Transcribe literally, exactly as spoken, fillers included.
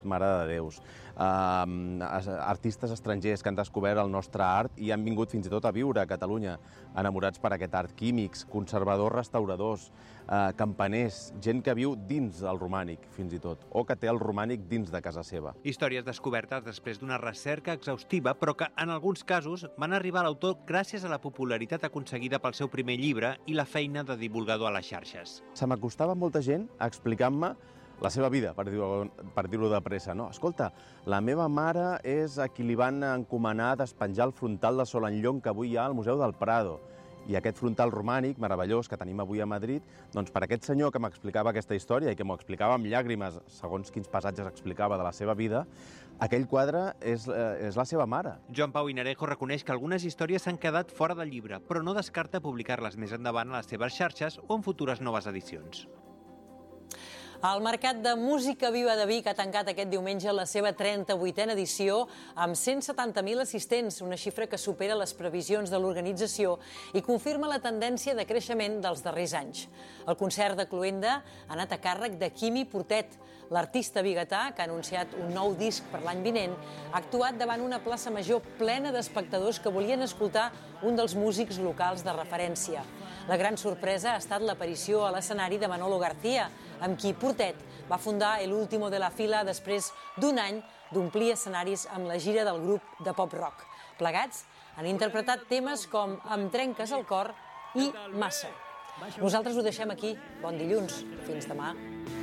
Mare de Déus, uh, artistes estrangers que han descobert el nostre art i han vingut fins i tot a viure a Catalunya, enamorats per aquest art, químics, conservadors, restauradors, uh, campaners, gent que viu dins del romànic, fins i tot, o que té el romànic dins de casa seva. Històries descobertes després d'una recerca exhaustiva, però que en alguns casos van arribar a l'autor gràcies a la popularitat aconseguida pel seu primer llibre i la feina de divulgador a les xarxes. Se m'acostava molta gent explicant-me la seva vida, per dir-ho per dir-ho de pressa. No, escolta, la meva mare és a qui li van encomanar despenjar el frontal de Sol Enllón que avui hi ha al Museu del Prado. I aquest frontal romànic meravellós que tenim avui a Madrid, doncs per aquest senyor que m'explicava aquesta història i que m'ho explicava amb llàgrimes, segons quins passatges explicava de la seva vida, aquell quadre és, eh, és la seva mare. Joan Pau Inarejo reconeix que algunes històries s'han quedat fora del llibre, però no descarta publicar-les més endavant a les seves xarxes o en futures noves edicions. El Mercat de Música Viva de Vic ha tancat aquest diumenge la seva trenta-vuitena edició amb cent setanta mil assistents, una xifra que supera les previsions de l'organització i confirma la tendència de creixement dels darrers anys. El concert de Cloenda ha anat a càrrec de Quimi Portet. L'artista biguetà, que ha anunciat un nou disc per l'any vinent, ha actuat davant una plaça major plena d'espectadors que volien escoltar un dels músics locals de referència. La gran sorpresa ha estat l'aparició a l'escenari de Manolo García, amb qui Portet va fundar El Último de la Fila després d'un any d'omplir escenaris amb la gira del grup de pop-rock. Plegats han interpretat temes com Em trenques el cor i Massa. Nosaltres ho deixem aquí. Bon dilluns. Fins demà.